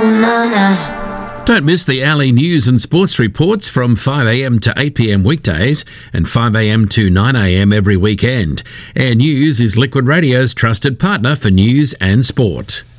Don't miss the Ali news and sports reports from 5am to 8pm weekdays and 5am to 9am every weekend. Air News is Liquid Radio's trusted partner for news and sport.